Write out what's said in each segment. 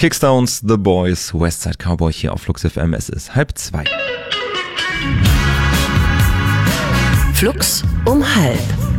Kickstones, The Boys, Westside Cowboy hier auf Flux FM. Es ist 1:30. Flux um 1:30.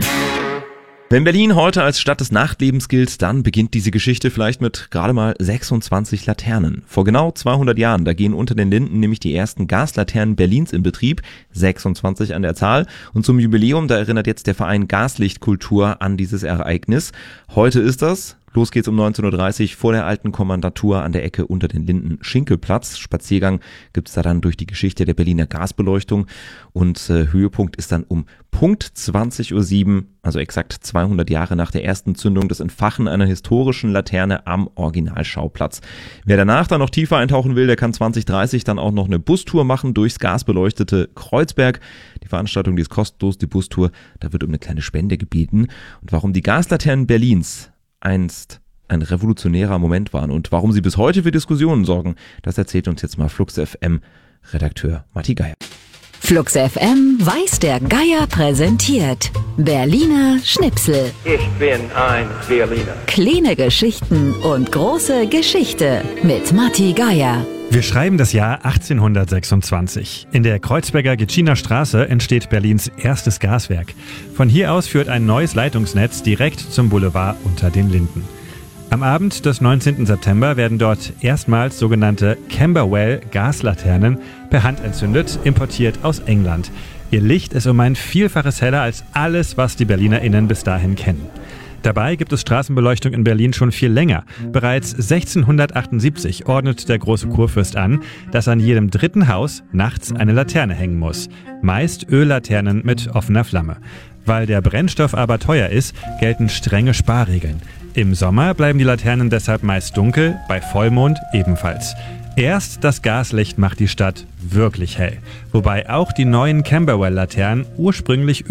Wenn Berlin heute als Stadt des Nachtlebens gilt, dann beginnt diese Geschichte vielleicht mit gerade mal 26 Laternen. Vor genau 200 Jahren, da gehen unter den Linden nämlich die ersten Gaslaternen Berlins in Betrieb, 26 an der Zahl. Und zum Jubiläum, da erinnert jetzt der Verein Gaslichtkultur an dieses Ereignis. Heute ist das... Los geht's um 19.30 Uhr vor der alten Kommandatur an der Ecke unter den Linden Schinkelplatz. Spaziergang gibt's da dann durch die Geschichte der Berliner Gasbeleuchtung und Höhepunkt ist dann um Punkt 20.07 Uhr, also exakt 200 Jahre nach der ersten Zündung, das Entfachen einer historischen Laterne am Originalschauplatz. Wer danach dann noch tiefer eintauchen will, der kann 2030 dann auch noch eine Bustour machen durchs gasbeleuchtete Kreuzberg. Die Veranstaltung, die ist kostenlos, die Bustour, da wird um eine kleine Spende gebeten. Und warum die Gaslaternen Berlins einst ein revolutionärer Moment waren und warum sie bis heute für Diskussionen sorgen, das erzählt uns jetzt mal Flux FM Redakteur Matti Geier. Flux FM weiß der Geier präsentiert Berliner Schnipsel. Ich bin ein Berliner. Kleine Geschichten und große Geschichte mit Matti Geier. Wir schreiben das Jahr 1826. In der Kreuzberger Gitschiner Straße entsteht Berlins erstes Gaswerk. Von hier aus führt ein neues Leitungsnetz direkt zum Boulevard unter den Linden. Am Abend des 19. September werden dort erstmals sogenannte Camberwell-Gaslaternen per Hand entzündet, importiert aus England. Ihr Licht ist um ein Vielfaches heller als alles, was die BerlinerInnen bis dahin kennen. Dabei gibt es Straßenbeleuchtung in Berlin schon viel länger. Bereits 1678 ordnet der große Kurfürst an, dass an jedem dritten Haus nachts eine Laterne hängen muss. Meist Öllaternen mit offener Flamme. Weil der Brennstoff aber teuer ist, gelten strenge Sparregeln. Im Sommer bleiben die Laternen deshalb meist dunkel, bei Vollmond ebenfalls. Erst das Gaslicht macht die Stadt wirklich hell. Wobei auch die neuen Camberwell-Laternen ursprünglich